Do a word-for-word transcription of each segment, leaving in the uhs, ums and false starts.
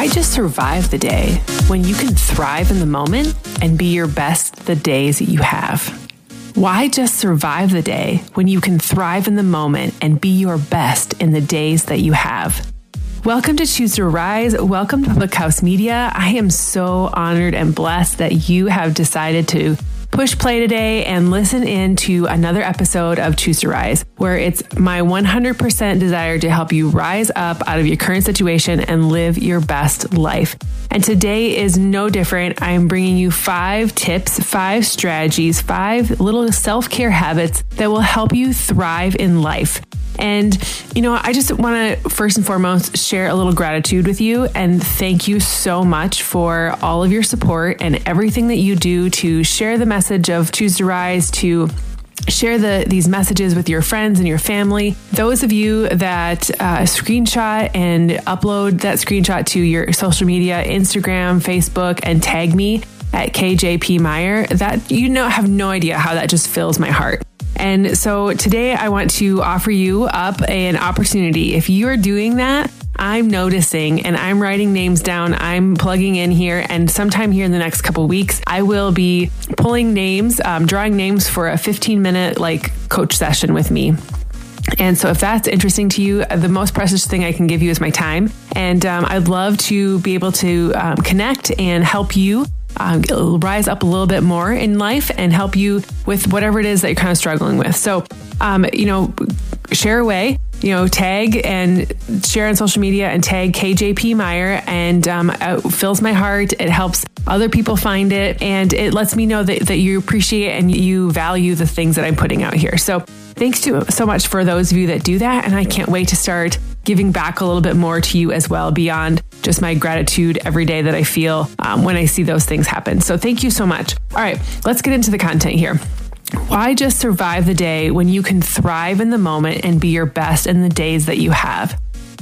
Why just survive the day when you can thrive in the moment and be your best the days that you have? Why just survive the day when you can thrive in the moment and be your best in the days that you have? Welcome to Choose to Rise. Welcome to Public House Media. I am so honored and blessed that you have decided to push play today and listen in to another episode of Choose to Rise, where it's my one hundred percent desire to help you rise up out of your current situation and live your best life. And today is no different. I'm bringing you five tips, five strategies, five little self-care habits that will help you thrive in life. And, you know, I just want to first and foremost share a little gratitude with you and thank you so much for all of your support and everything that you do to share the message of Choose to Rise, to share the these messages with your friends and your family. Those of you that uh, screenshot and upload that screenshot to your social media, Instagram, Facebook, and tag me at K J P Meyer, that you know have no idea how that just fills my heart. And so today I want to offer you up an opportunity. If you are doing that, I'm noticing and I'm writing names down. I'm plugging in here, and sometime here in the next couple of weeks, I will be pulling names, um, drawing names for a fifteen minute like coach session with me. And so if that's interesting to you, the most precious thing I can give you is my time. And um, I'd love to be able to um, connect and help you Um, rise up a little bit more in life and help you with whatever it is that you're kind of struggling with. So, um, you know, share away, you know, tag and share on social media and tag K J P Meyer, and um, it fills my heart. It helps other people find it, and it lets me know that, that you appreciate and you value the things that I'm putting out here. So thanks to so much for those of you that do that. And I can't wait to start giving back a little bit more to you as well, beyond just my gratitude every day that I feel um, when I see those things happen. So thank you so much. All right, let's get into the content here. Why just survive the day when you can thrive in the moment and be your best in the days that you have?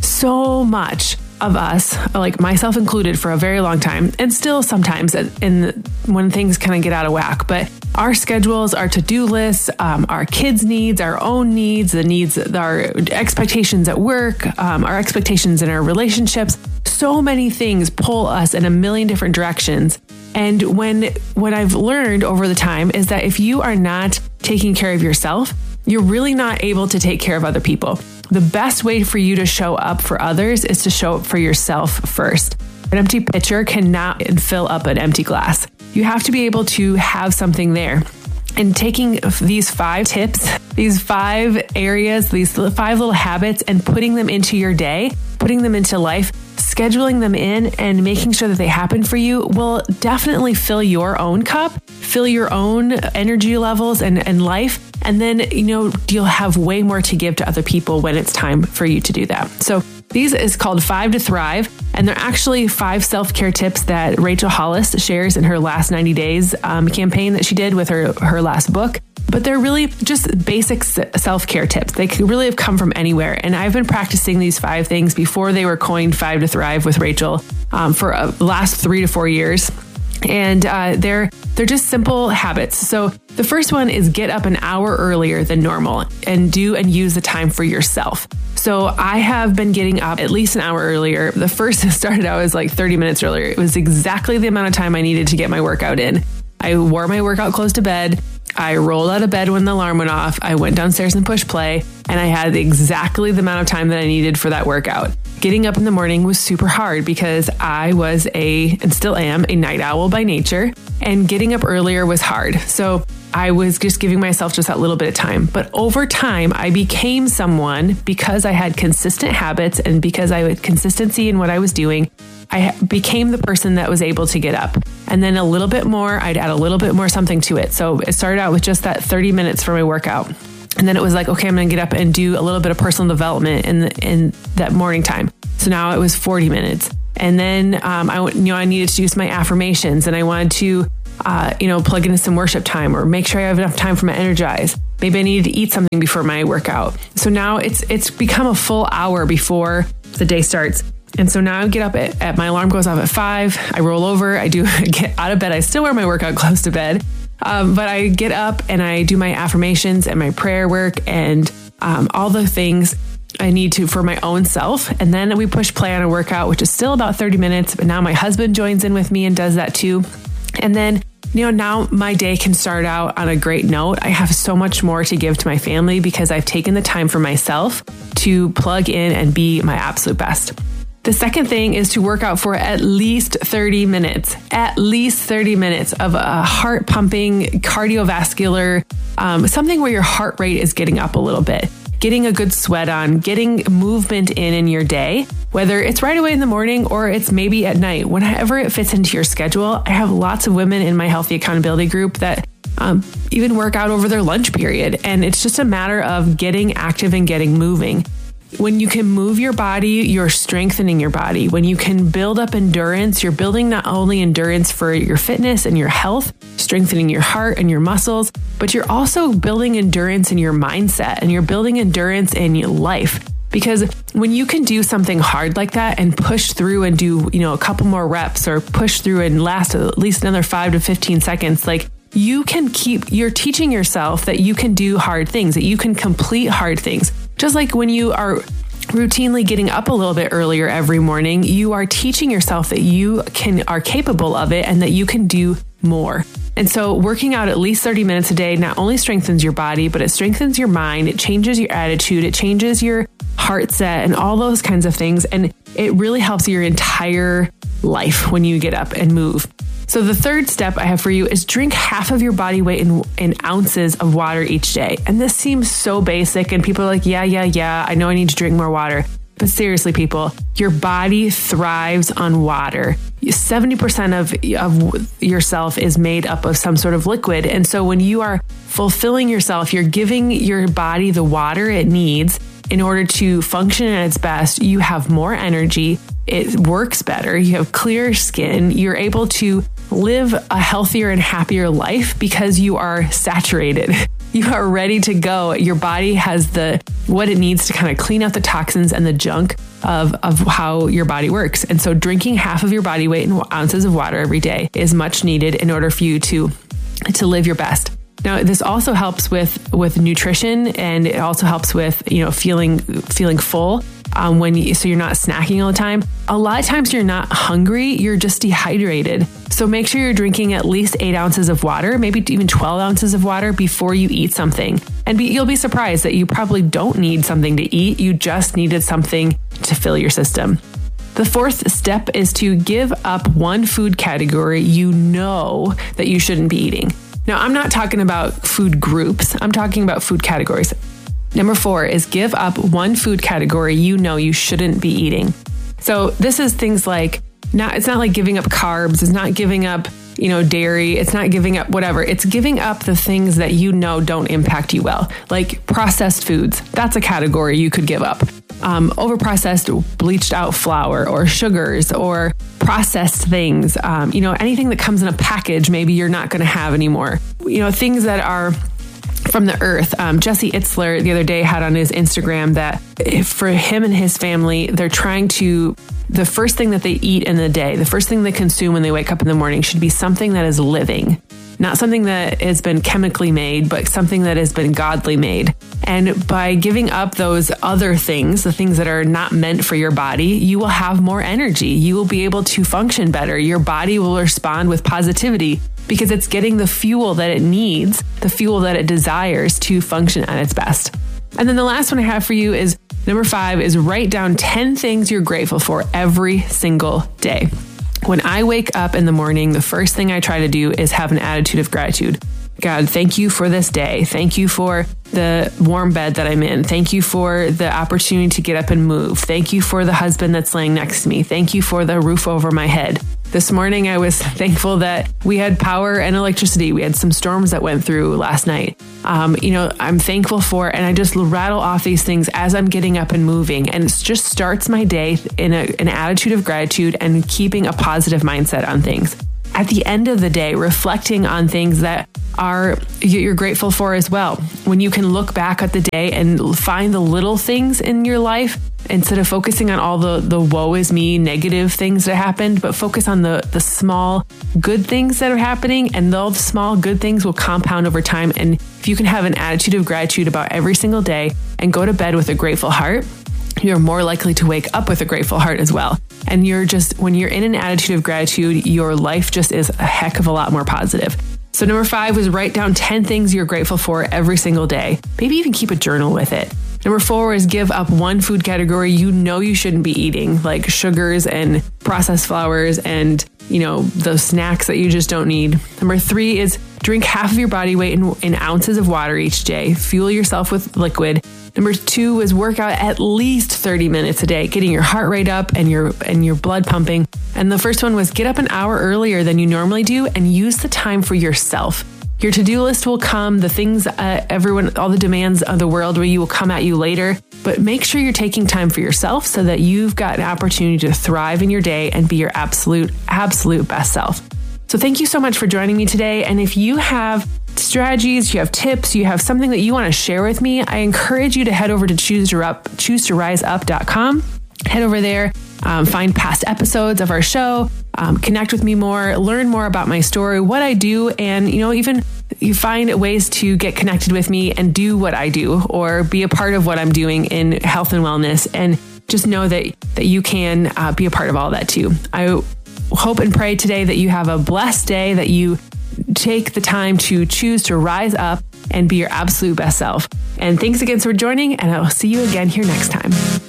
So much of us, like myself included for a very long time, and still sometimes in when things kind of get out of whack, but our schedules, our to-do lists, um, our kids' needs, our own needs, the needs, our expectations at work, um, our expectations in our relationships, so many things pull us in a million different directions. And when what I've learned over the time is that if you are not taking care of yourself, you're really not able to take care of other people. The best way for you to show up for others is to show up for yourself first. An empty pitcher cannot fill up an empty glass. You have to be able to have something there. And taking these five tips, these five areas, these five little habits, and putting them into your day, putting them into life, scheduling them in and making sure that they happen for you will definitely fill your own cup, fill your own energy levels and, and life. And then, you know, you'll have way more to give to other people when it's time for you to do that. So these is called Five to Thrive. And they're actually five self-care tips that Rachel Hollis shares in her last ninety days um, campaign that she did with her, her last book. But they're really just basic self-care tips. They could really have come from anywhere. And I've been practicing these five things before they were coined Five to Thrive with Rachel um, for uh, the last three to four years. And uh, they're they're just simple habits. So the first one is get up an hour earlier than normal and do and use the time for yourself. So I have been getting up at least an hour earlier. The first started out was like thirty minutes earlier. It was exactly the amount of time I needed to get my workout in. I wore my workout clothes to bed. I rolled out of bed when the alarm went off. I went downstairs and pushed play, and I had exactly the amount of time that I needed for that workout. Getting up in the morning was super hard because I was a, and still am, a night owl by nature, and getting up earlier was hard. So I was just giving myself just that little bit of time. But over time, I became someone, because I had consistent habits and because I had consistency in what I was doing, I became the person that was able to get up. And then a little bit more, I'd add a little bit more something to it. So it started out with just that thirty minutes for my workout. And then it was like, okay, I'm going to get up and do a little bit of personal development in the, in that morning time. So now it was forty minutes. And then um, I, you know, I needed to do some my affirmations, and I wanted to, uh, you know, plug into some worship time or make sure I have enough time for my Energize. Maybe I needed to eat something before my workout. So now it's it's become a full hour before the day starts. And so now I get up at, at my alarm goes off at five. I roll over. I do get out of bed. I still wear my workout clothes to bed. Um, but I get up and I do my affirmations and my prayer work and um, all the things. I need to for my own self. And then we push play on a workout, which is still about thirty minutes. But now my husband joins in with me and does that too. And then, you know, now my day can start out on a great note. I have so much more to give to my family because I've taken the time for myself to plug in and be my absolute best. The second thing is to work out for at least thirty minutes, at least thirty minutes of a heart pumping, cardiovascular, um, something where your heart rate is getting up a little bit, getting a good sweat on, getting movement in in your day, whether it's right away in the morning or it's maybe at night, whenever it fits into your schedule. I have lots of women in my healthy accountability group that um, even work out over their lunch period. And it's just a matter of getting active and getting moving. When you can move your body, you're strengthening your body. When you can build up endurance, you're building not only endurance for your fitness and your health, strengthening your heart and your muscles, but you're also building endurance in your mindset and you're building endurance in your life. Because when you can do something hard like that and push through and do, you know, a couple more reps or push through and last at least another five to fifteen seconds, like you can keep, you're teaching yourself that you can do hard things, that you can complete hard things. Just like when you are routinely getting up a little bit earlier every morning, you are teaching yourself that you can are capable of it and that you can do more. And so working out at least thirty minutes a day not only strengthens your body, but it strengthens your mind. It changes your attitude. It changes your heart set and all those kinds of things. And it really helps your entire life when you get up and move. So the third step I have for you is drink half of your body weight in, in ounces of water each day. And this seems so basic and people are like, yeah, yeah, yeah, I know I need to drink more water. But seriously, people, your body thrives on water. seventy percent of, of yourself is made up of some sort of liquid. And so when you are fulfilling yourself, you're giving your body the water it needs in order to function at its best. You have more energy. It works better. You have clear skin. You're able to live a healthier and happier life because you are saturated. You are ready to go. Your body has the what it needs to kind of clean out the toxins and the junk of, of how your body works. And so drinking half of your body weight in ounces of water every day is much needed in order for you to, to live your best. Now, this also helps with, with nutrition, and it also helps with, you know, feeling, feeling full. Um, when you, so you're not snacking all the time. A lot of times you're not hungry, you're just dehydrated. So make sure you're drinking at least eight ounces of water, maybe even twelve ounces of water before you eat something. And be, you'll be surprised that you probably don't need something to eat. You just needed something to fill your system. The fourth step is to give up one food category you know that you shouldn't be eating. Now, I'm not talking about food groups. I'm talking about food categories. Number four is give up one food category you know you shouldn't be eating. So this is things like, not, it's not like giving up carbs. It's not giving up, you know, dairy. It's not giving up whatever. It's giving up the things that you know don't impact you well, like processed foods. That's a category you could give up. Um, overprocessed, bleached out flour or sugars or processed things. Um, you know, anything that comes in a package, maybe you're not going to have anymore. You know, things that are from the earth. Um, Jesse Itzler the other day had on his Instagram that for him and his family, they're trying to, the first thing that they eat in the day, the first thing they consume when they wake up in the morning should be something that is living, not something that has been chemically made, but something that has been godly made. And by giving up those other things, the things that are not meant for your body, you will have more energy. You will be able to function better. Your body will respond with positivity because it's getting the fuel that it needs, the fuel that it desires to function at its best. And then the last one I have for you is number five is write down ten things you're grateful for every single day. When I wake up in the morning, the first thing I try to do is have an attitude of gratitude. God, thank you for this day. Thank you for the warm bed that I'm in. Thank you for the opportunity to get up and move. Thank you for the husband that's laying next to me. Thank you for the roof over my head. This morning, I was thankful that we had power and electricity. We had some storms that went through last night. Um, you know, I'm thankful for, and I just rattle off these things as I'm getting up and moving. And it just starts my day in a, an attitude of gratitude and keeping a positive mindset on things. At the end of the day, reflecting on things that are you're grateful for as well. When you can look back at the day and find the little things in your life instead of focusing on all the, the woe is me negative things that happened, but focus on the, the small good things that are happening, and those small good things will compound over time. And if you can have an attitude of gratitude about every single day and go to bed with a grateful heart, you're more likely to wake up with a grateful heart as well. And you're just, when you're in an attitude of gratitude, your life just is a heck of a lot more positive. So number five was write down ten things you're grateful for every single day. Maybe even keep a journal with it. Number four is give up one food category you know you shouldn't be eating, like sugars and processed flours and, you know, those snacks that you just don't need. Number three is drink half of your body weight in, in ounces of water each day. Fuel yourself with liquid. Number two is work out at least thirty minutes a day, getting your heart rate up and your and your blood pumping. And the first one was get up an hour earlier than you normally do and use the time for yourself. Your to-do list will come, the things, uh, everyone, all the demands of the world where you will come at you later, but make sure you're taking time for yourself so that you've got an opportunity to thrive in your day and be your absolute, absolute best self. So thank you so much for joining me today. And if you have strategies, you have tips, you have something that you want to share with me, I encourage you to head over to choose to up, choose to rise up dot com. Head over there, um, find past episodes of our show, um, connect with me more, learn more about my story, what I do, and, you know, even you find ways to get connected with me and do what I do or be a part of what I'm doing in health and wellness. And just know that, that you can uh, be a part of all that too. I hope and pray today that you have a blessed day, that you take the time to choose to rise up and be your absolute best self. And thanks again for joining, and I'll see you again here next time.